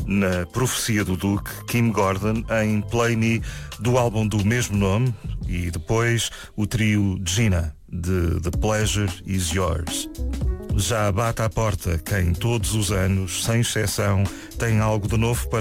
na profecia do Duque, Kim Gordon, em Play Me, do álbum do mesmo nome, e depois o trio Gina, de The Pleasure Is Yours. Já bate à porta quem todos os anos, sem exceção, tem algo de novo para